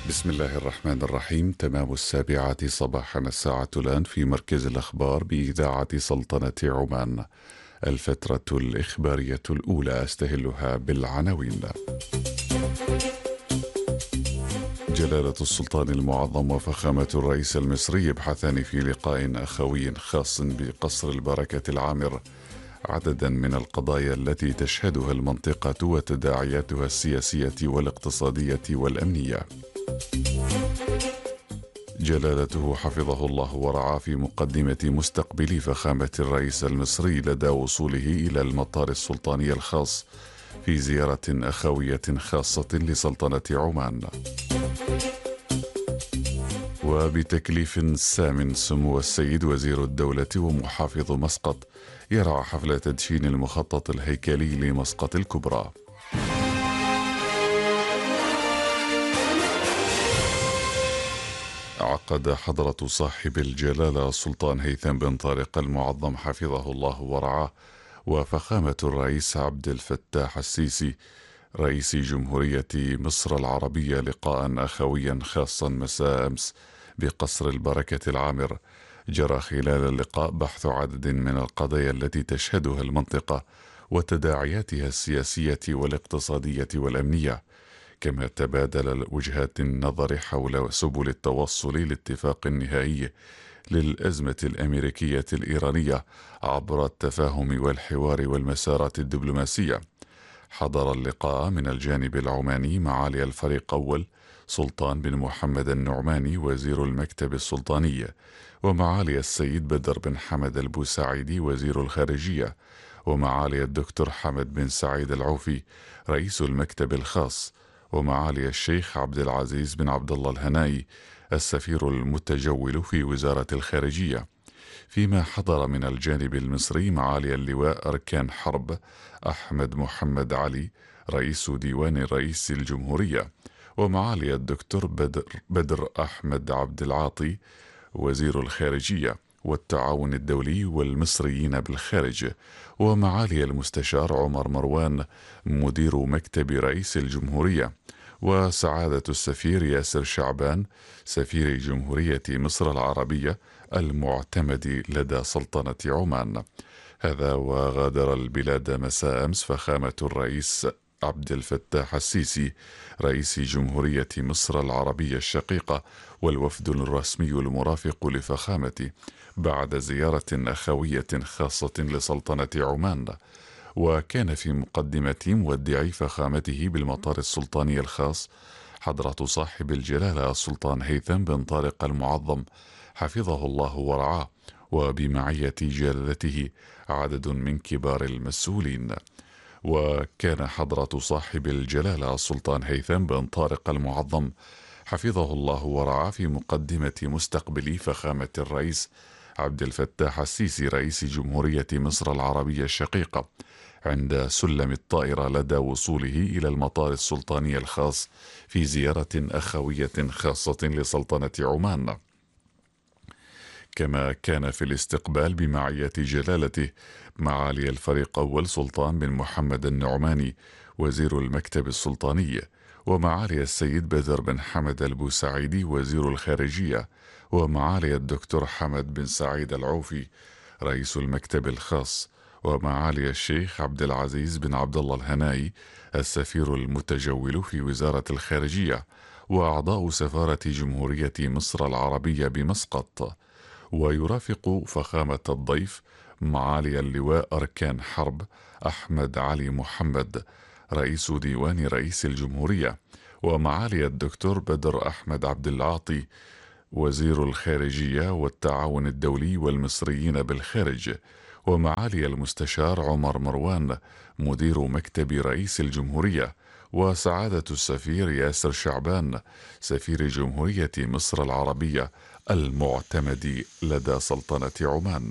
بسم الله الرحمن الرحيم. تمام 7:00 صباحا الساعة الآن في مركز الأخبار بإذاعة سلطنة عمان. الفترة الإخبارية الأولى أستهلها بالعناوين. جلالة السلطان المعظم وفخامة الرئيس المصري يبحثان في لقاء أخوي خاص بقصر البركة العامر عددا من القضايا التي تشهدها المنطقة وتداعياتها السياسية والاقتصادية والأمنية. جلالته حفظه الله ورعاه في مقدمة مستقبل فخامة الرئيس المصري لدى وصوله إلى المطار السلطاني الخاص في زيارة أخوية خاصة لسلطنة عمان. وبتكليف سام سمو السيد وزير الدولة ومحافظ مسقط يرعى حفل تدشين المخطط الهيكلي لمسقط الكبرى. عقد حضرة صاحب الجلالة السلطان هيثم بن طارق المعظم حفظه الله ورعاه وفخامة الرئيس عبد الفتاح السيسي رئيس جمهورية مصر العربية لقاء أخويا خاصا مساء أمس بقصر البركة العامر. جرى خلال اللقاء بحث عدد من القضايا التي تشهدها المنطقة وتداعياتها السياسية والاقتصادية والأمنية، كما تبادل وجهات النظر حول سبل التوصل لاتفاق نهائي للأزمة الأمريكية الإيرانية عبر التفاهم والحوار والمسارات الدبلوماسية. حضر اللقاء من الجانب العماني معالي الفريق أول سلطان بن محمد النعماني وزير المكتب السلطاني، ومعالي السيد بدر بن حمد البوساعدي وزير الخارجية، ومعالي الدكتور حمد بن سعيد العوفي رئيس المكتب الخاص، ومعالي الشيخ عبد العزيز بن عبد الله الهنائي السفير المتجول في وزارة الخارجية. فيما حضر من الجانب المصري معالي اللواء أركان حرب أحمد محمد علي رئيس ديوان رئيس الجمهورية، ومعالي الدكتور بدر أحمد عبد العاطي وزير الخارجية والتعاون الدولي والمصريين بالخارج، ومعالي المستشار عمر مروان مدير مكتب رئيس الجمهورية، وسعادة السفير ياسر شعبان سفير جمهورية مصر العربية المعتمد لدى سلطنة عمان. هذا وغادر البلاد مساء أمس فخامة الرئيس عبد الفتاح السيسي رئيس جمهورية مصر العربية الشقيقة والوفد الرسمي المرافق لفخامته بعد زيارة أخوية خاصة لسلطنة عمان. وكان في مقدمة مودعي فخامته بالمطار السلطاني الخاص حضرة صاحب الجلالة السلطان هيثم بن طارق المعظم حفظه الله ورعاه، وبمعية جلالته عدد من كبار المسؤولين. وكان حضرة صاحب الجلالة السلطان هيثم بن طارق المعظم حفظه الله ورعاه في مقدمة مستقبل فخامة الرئيس عبد الفتاح السيسي رئيس جمهورية مصر العربية الشقيقة عند سلم الطائرة لدى وصوله إلى المطار السلطاني الخاص في زيارة أخوية خاصة لسلطنة عمان. كما كان في الاستقبال بمعية جلالته معالي الفريق أول سلطان بن محمد النعماني وزير المكتب السلطاني، ومعالي السيد بدر بن حمد البوساعدي وزير الخارجية، ومعالي الدكتور حمد بن سعيد العوفي رئيس المكتب الخاص، ومعالي الشيخ عبد العزيز بن عبد الله الهنائي السفير المتجول في وزارة الخارجية، وأعضاء سفارة جمهورية مصر العربية بمسقط. ويرافق فخامة الضيف معالي اللواء أركان حرب أحمد علي محمد رئيس ديوان رئيس الجمهورية، ومعالي الدكتور بدر أحمد عبد العاطي وزير الخارجية والتعاون الدولي والمصريين بالخارج، ومعالي المستشار عمر مروان مدير مكتب رئيس الجمهورية، وسعادة السفير ياسر شعبان سفير جمهورية مصر العربية المعتمد لدى سلطنة عمان.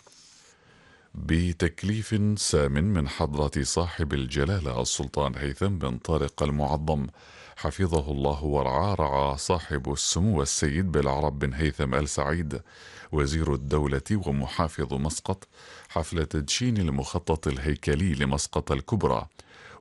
بتكليف سام من حضرة صاحب الجلالة السلطان هيثم بن طارق المعظم حفظه الله ورعاه رعى صاحب السمو السيد بالعرب بن هيثم آل سعيد وزير الدولة ومحافظ مسقط حفل تدشين المخطط الهيكلي لمسقط الكبرى،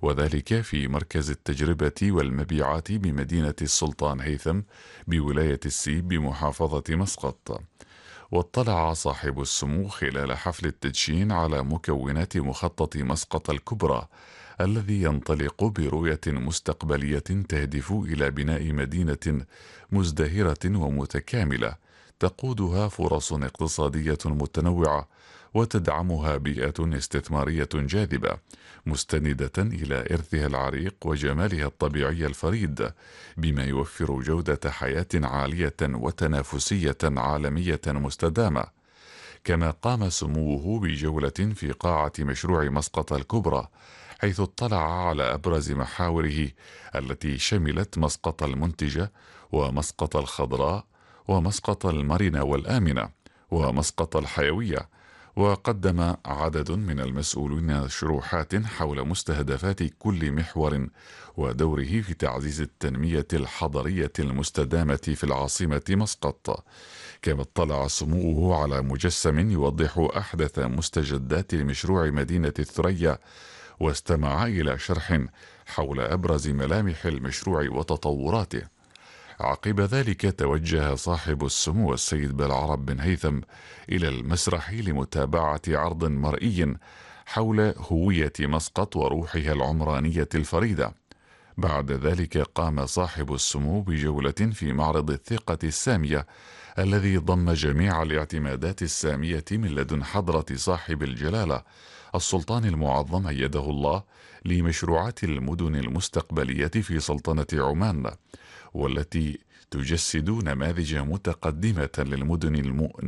وذلك في مركز التجربة والمبيعات بمدينة السلطان هيثم بولاية السيب بمحافظة مسقط. واطلع صاحب السمو خلال حفل التدشين على مكونات مخطط مسقط الكبرى الذي ينطلق برؤية مستقبلية تهدف إلى بناء مدينة مزدهرة ومتكاملة تقودها فرص اقتصادية متنوعة وتدعمها بيئة استثمارية جاذبة مستندة إلى إرثها العريق وجمالها الطبيعي الفريد، بما يوفر جودة حياة عالية وتنافسية عالمية مستدامة. كما قام سموه بجولة في قاعة مشروع مسقط الكبرى، حيث اطلع على أبرز محاوره التي شملت مسقط المنتجة ومسقط الخضراء ومسقط المرنة والآمنة ومسقط الحيوية. وقدم عدد من المسؤولين شروحات حول مستهدفات كل محور ودوره في تعزيز التنمية الحضرية المستدامة في العاصمة مسقط. كما اطلع سموه على مجسم يوضح أحدث مستجدات مشروع مدينة الثريا، واستمع إلى شرح حول أبرز ملامح المشروع وتطوراته. عقب ذلك توجه صاحب السمو السيد بالعرب بن هيثم إلى المسرح لمتابعة عرض مرئي حول هوية مسقط وروحها العمرانية الفريدة. بعد ذلك قام صاحب السمو بجولة في معرض الثقة السامية الذي ضم جميع الاعتمادات السامية من لدن حضرة صاحب الجلالة السلطان المعظم أيده الله لمشروعات المدن المستقبلية في سلطنة عمان، والتي تجسد نماذج متقدمة للمدن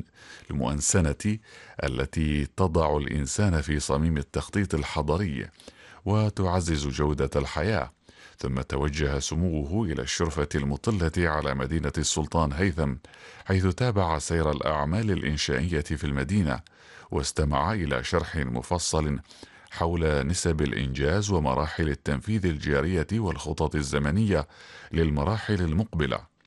المؤنسنة التي تضع الإنسان في صميم التخطيط الحضري وتعزز جودة الحياة. ثم توجه سموه إلى الشرفة المطلة على مدينة السلطان هيثم، حيث تابع سير الأعمال الإنشائية في المدينة، واستمع إلى شرح مفصل حول نسب الإنجاز ومراحل التنفيذ الجارية والخطط الزمنية للمراحل المقبلة.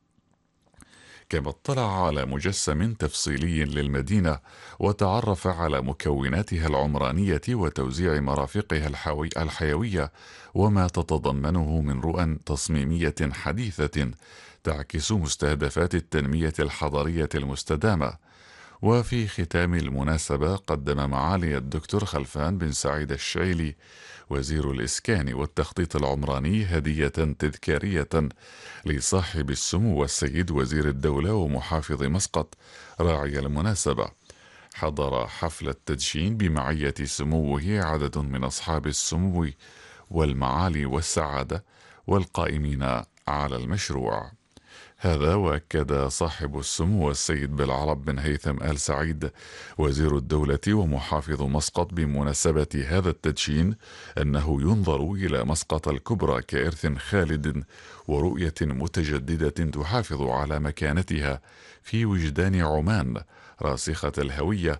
كما اطلع على مجسم تفصيلي للمدينة وتعرف على مكوناتها العمرانية وتوزيع مرافقها الحيوية وما تتضمنه من رؤى تصميمية حديثة تعكس مستهدفات التنمية الحضرية المستدامة. وفي ختام المناسبة قدم معالي الدكتور خلفان بن سعيد الشعيلي وزير الإسكان والتخطيط العمراني هدية تذكارية لصاحب السمو والسيد وزير الدولة ومحافظ مسقط راعي المناسبة. حضر حفل التدشين بمعية سموه عدد من أصحاب السمو والمعالي والسعادة والقائمين على المشروع. هذا وأكد صاحب السمو السيد بالعرب بن هيثم آل سعيد وزير الدولة ومحافظ مسقط بمناسبة هذا التدشين أنه ينظر إلى مسقط الكبرى كإرث خالد ورؤية متجددة تحافظ على مكانتها في وجدان عمان راسخة الهوية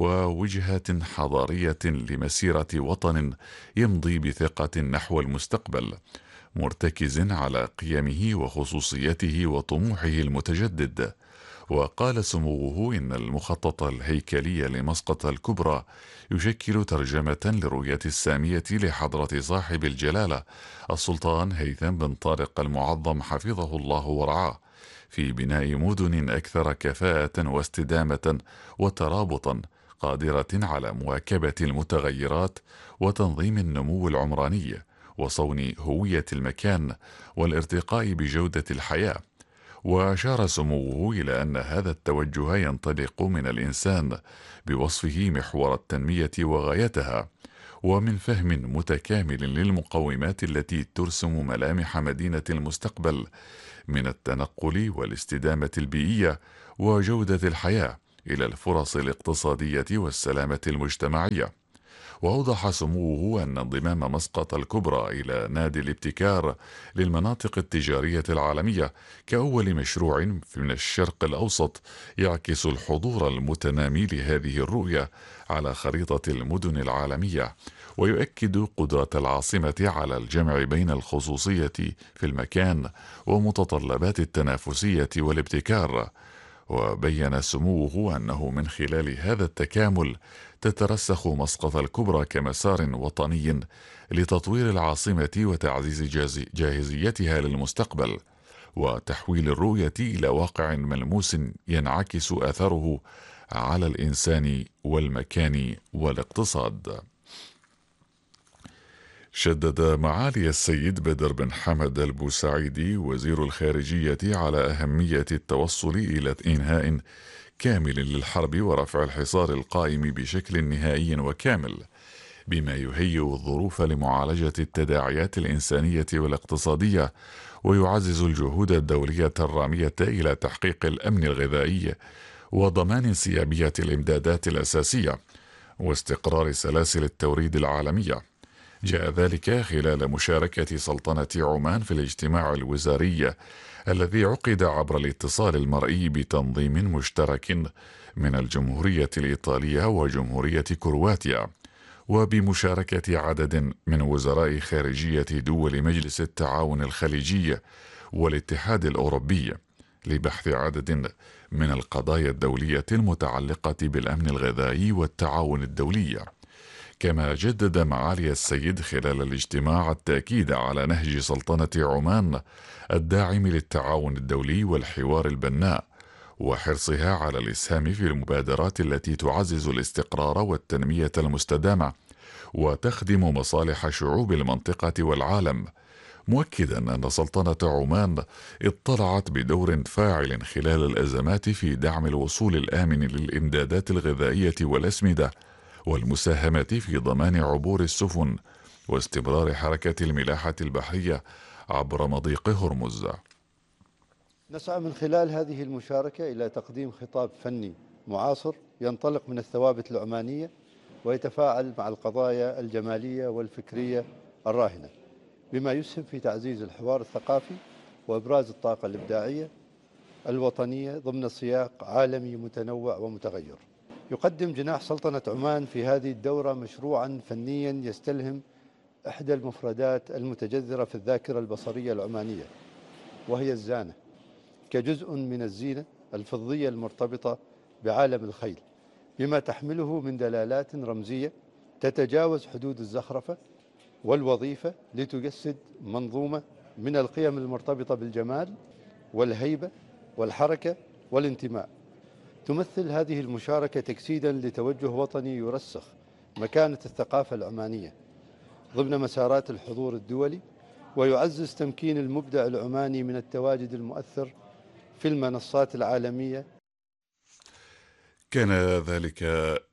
ووجهة حضارية لمسيرة وطن يمضي بثقة نحو المستقبل، مرتكز على قيمه وخصوصيته وطموحه المتجدد. وقال سموه إن المخطط الهيكلي لمسقط الكبرى يشكل ترجمة لرؤية السامية لحضرة صاحب الجلالة السلطان هيثم بن طارق المعظم حفظه الله ورعاه في بناء مدن أكثر كفاءة واستدامة وترابطا، قادرة على مواكبة المتغيرات وتنظيم النمو العمراني وصون هوية المكان والارتقاء بجودة الحياة. وأشار سموه إلى أن هذا التوجه ينطلق من الإنسان بوصفه محور التنمية وغايتها، ومن فهم متكامل للمقومات التي ترسم ملامح مدينة المستقبل من التنقل والاستدامة البيئية وجودة الحياة إلى الفرص الاقتصادية والسلامة المجتمعية. وأوضح سموه أن انضمام مسقط الكبرى إلى نادي الابتكار للمناطق التجارية العالمية كأول مشروع من الشرق الأوسط يعكس الحضور المتنامي لهذه الرؤية على خريطة المدن العالمية، ويؤكد قدرة العاصمة على الجمع بين الخصوصية في المكان ومتطلبات التنافسية والابتكار. وبين سموه أنه من خلال هذا التكامل تترسخ مسقط الكبرى كمسار وطني لتطوير العاصمة وتعزيز جاهزيتها للمستقبل، وتحويل الرؤية إلى واقع ملموس ينعكس أثره على الإنسان والمكان والاقتصاد. شدد معالي السيد بدر بن حمد البوسعيدي وزير الخارجية على أهمية التوصل إلى إنهاء كامل للحرب ورفع الحصار القائم بشكل نهائي وكامل، بما يهيئ الظروف لمعالجة التداعيات الإنسانية والاقتصادية، ويعزز الجهود الدولية الرامية إلى تحقيق الأمن الغذائي وضمان انسيابية الإمدادات الأساسية واستقرار سلاسل التوريد العالمية. جاء ذلك خلال مشاركة سلطنة عمان في الاجتماع الوزاري الذي عقد عبر الاتصال المرئي بتنظيم مشترك من الجمهورية الإيطالية وجمهورية كرواتيا، وبمشاركة عدد من وزراء خارجية دول مجلس التعاون الخليجي والاتحاد الأوروبي، لبحث عدد من القضايا الدولية المتعلقة بالأمن الغذائي والتعاون الدولي. كما جدد معالي السيد خلال الاجتماع التأكيد على نهج سلطنة عمان الداعم للتعاون الدولي والحوار البناء، وحرصها على الإسهام في المبادرات التي تعزز الاستقرار والتنمية المستدامة وتخدم مصالح شعوب المنطقة والعالم، مؤكدا أن سلطنة عمان اطلعت بدور فاعل خلال الأزمات في دعم الوصول الآمن للإمدادات الغذائية والأسمدة والمساهمة في ضمان عبور السفن واستمرار حركة الملاحة البحرية عبر مضيق هرمز. نسعى من خلال هذه المشاركة إلى تقديم خطاب فني معاصر ينطلق من الثوابت العمانية ويتفاعل مع القضايا الجمالية والفكرية الراهنة، بما يسهم في تعزيز الحوار الثقافي وإبراز الطاقة الإبداعية الوطنية ضمن سياق عالمي متنوع ومتغير. يقدم جناح سلطنة عمان في هذه الدورة مشروعا فنيا يستلهم إحدى المفردات المتجذرة في الذاكرة البصرية العمانية، وهي الزانة، كجزء من الزينة الفضية المرتبطة بعالم الخيل، بما تحمله من دلالات رمزية تتجاوز حدود الزخرفة والوظيفة لتجسد منظومة من القيم المرتبطة بالجمال والهيبة والحركة والانتماء. تمثل هذه المشاركة تجسيدا لتوجه وطني يرسخ مكانة الثقافة العمانية ضمن مسارات الحضور الدولي، ويعزز تمكين المبدع العماني من التواجد المؤثر في المنصات العالمية. كان ذلك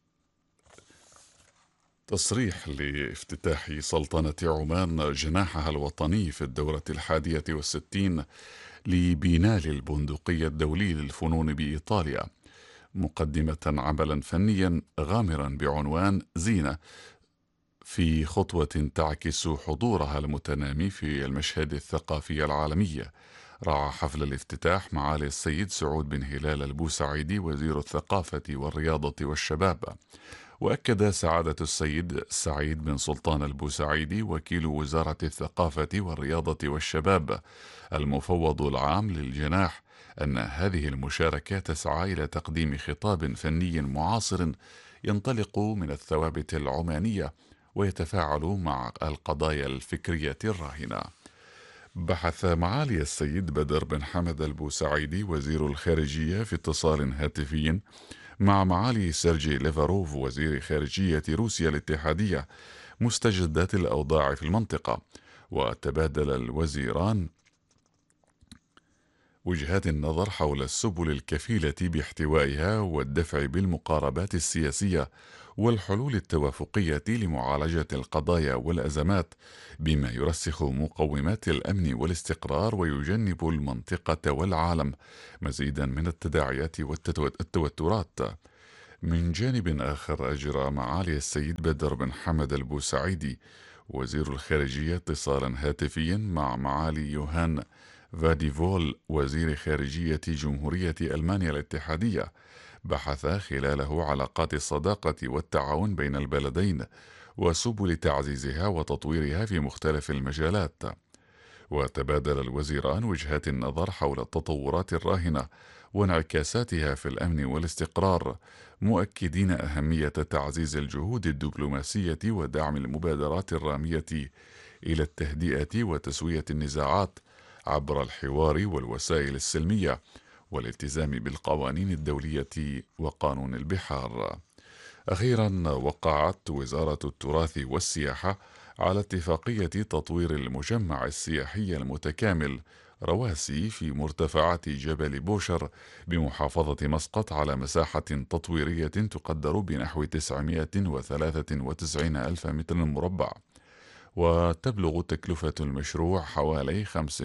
تصريح لافتتاح سلطنة عمان جناحها الوطني في الدورة 61 لبنال البندقية الدولي للفنون بإيطاليا، مقدمة عملا فنيا غامرا بعنوان زينة، في خطوة تعكس حضورها المتنامي في المشهد الثقافي العالمي. رعى حفل الافتتاح معالي السيد سعود بن هلال البوسعيدي وزير الثقافة والرياضة والشباب، وأكد سعادة السيد سعيد بن سلطان البوسعيدي وكيل وزارة الثقافة والرياضة والشباب المفوض العام للجناح أن هذه المشاركة تسعى إلى تقديم خطاب فني معاصر ينطلق من الثوابت العمانية ويتفاعل مع القضايا الفكرية الراهنة. بحث معالي السيد بدر بن حمد البوسعيدي وزير الخارجية في اتصال هاتفي مع معالي سيرجي ليفاروف وزير خارجية روسيا الاتحادية مستجدات الأوضاع في المنطقة، وتبادل الوزيران وجهات النظر حول السبل الكفيلة باحتوائها والدفع بالمقاربات السياسية والحلول التوافقية لمعالجة القضايا والأزمات، بما يرسخ مقومات الأمن والاستقرار ويجنب المنطقة والعالم مزيدا من التداعيات والتوترات. من جانب آخر، أجرى معالي السيد بدر بن حمد البوسعيدي وزير الخارجية اتصالا هاتفيا مع معالي يوهان فاديفول وزير خارجية جمهورية ألمانيا الاتحادية، بحث خلاله علاقات الصداقة والتعاون بين البلدين وسبل تعزيزها وتطويرها في مختلف المجالات. وتبادل الوزيران وجهات النظر حول التطورات الراهنة وانعكاساتها في الأمن والاستقرار، مؤكدين أهمية تعزيز الجهود الدبلوماسية ودعم المبادرات الرامية إلى التهدئة وتسوية النزاعات عبر الحوار والوسائل السلمية والالتزام بالقوانين الدولية وقانون البحار. أخيرا، وقعت وزارة التراث والسياحة على اتفاقية تطوير المجمع السياحي المتكامل رواسي في مرتفعات جبل بوشر بمحافظة مسقط على مساحة تطويرية تقدر بنحو 993 ألف متر مربع، وتبلغ تكلفة المشروع حوالي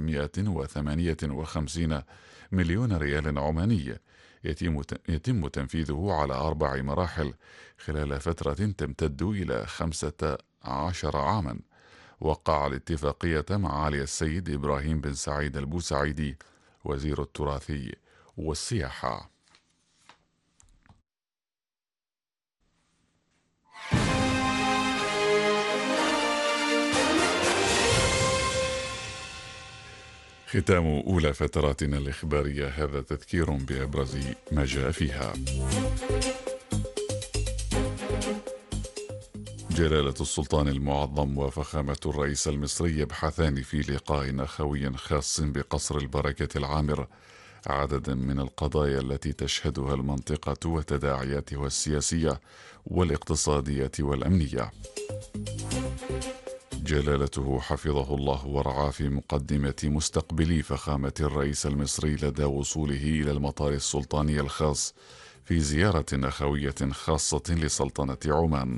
558 مليون ريال عماني. يتم تنفيذه على 4 مراحل خلال فترة تمتد إلى 15 عاما. وقع الاتفاقية معالي السيد إبراهيم بن سعيد البوسعيدي وزير التراث والسياحة. ختام أولى فتراتنا الإخبارية، هذا تذكير بأبرز ما جاء فيها. جلالة السلطان المعظم وفخامة الرئيس المصري يبحثان في لقاء أخوي خاص بقصر البركة العامر عددا من القضايا التي تشهدها المنطقة وتداعياتها السياسية والاقتصادية والأمنية. جلالته حفظه الله ورعاه في مقدمة مستقبلي فخامة الرئيس المصري لدى وصوله إلى المطار السلطاني الخاص في زيارة أخوية خاصة لسلطنة عمان.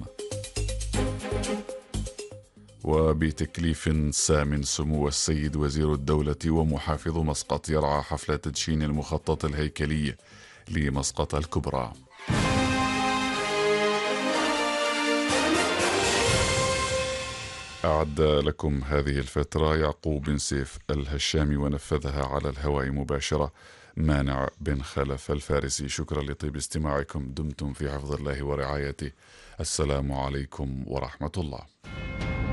وبتكليف سام سمو السيد وزير الدولة ومحافظ مسقط يرعى حفل تدشين المخطط الهيكلي لمسقط الكبرى. أعد لكم هذه الفترة يعقوب بن سيف الهشامي ونفذها على الهواء مباشرة مانع بن خلف الفارسي. شكرا لطيب استماعكم، دمتم في حفظ الله ورعايته. السلام عليكم ورحمة الله.